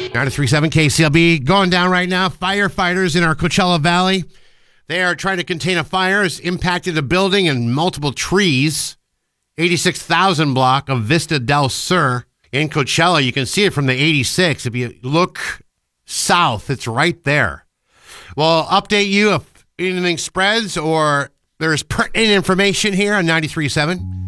93.7 KCLB going down right now. Firefighters in our Coachella Valley. They are trying to contain a fire. It's impacted a building and multiple trees. 86,000 block of Vista del Sur in Coachella. You can see it from the 86. If you look south, it's right there. We'll update you if anything spreads or there's pertinent information here on 93.7.